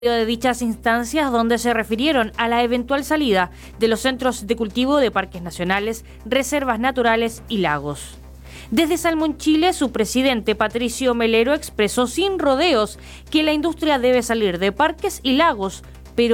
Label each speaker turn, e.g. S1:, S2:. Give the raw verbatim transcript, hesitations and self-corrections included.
S1: de dichas instancias donde se refirieron a la eventual salida de los centros de cultivo de parques nacionales, reservas naturales y lagos. Desde Salmón Chile, su presidente Patricio Melero expresó sin rodeos que la industria debe salir de parques y lagos